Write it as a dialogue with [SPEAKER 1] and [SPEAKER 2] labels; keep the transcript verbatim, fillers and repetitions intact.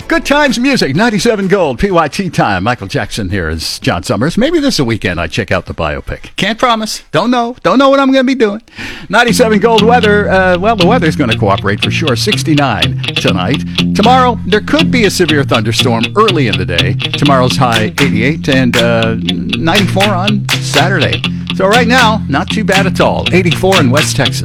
[SPEAKER 1] Good times music, ninety-seven Gold, P Y T time. Michael Jackson here is John Summers. Maybe this is a weekend I check out the biopic. Can't promise. Don't know. Don't know what I'm going to be doing. ninety-seven Gold weather. Uh, well, the weather's going to cooperate for sure. sixty-nine tonight. Tomorrow, there could be a severe thunderstorm early in the day. Tomorrow's high eighty-eight and uh, ninety-four on Saturday. So right now, not too bad at all. eighty-four in West Texas.